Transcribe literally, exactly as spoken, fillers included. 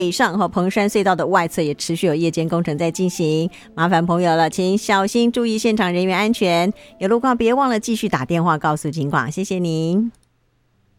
以上哈，彭山隧道的外侧也持续有夜间工程在进行，麻烦朋友了，请小心注意现场人员安全。有路况别忘了继续打电话告诉警广，谢谢您。